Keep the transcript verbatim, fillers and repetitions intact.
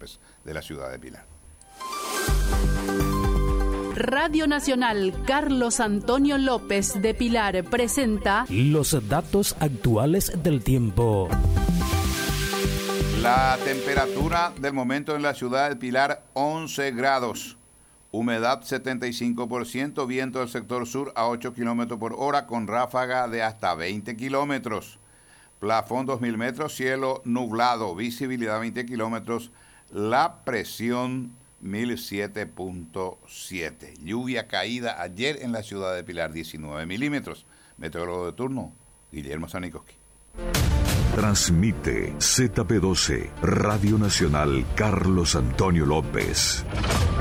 López de la ciudad de Pilar. Radio Nacional Carlos Antonio López de Pilar presenta los datos actuales del tiempo. La temperatura del momento en la ciudad de Pilar, once grados. Humedad setenta y cinco por ciento, viento del sector sur a ocho kilómetros por hora con ráfaga de hasta veinte kilómetros. Plafón dos mil metros, cielo nublado, visibilidad veinte kilómetros, la presión mil siete punto siete. Lluvia caída ayer en la ciudad de Pilar, diecinueve milímetros. Meteorólogo de turno, Guillermo Sanikoski. Transmite Z P doce, Radio Nacional Carlos Antonio López.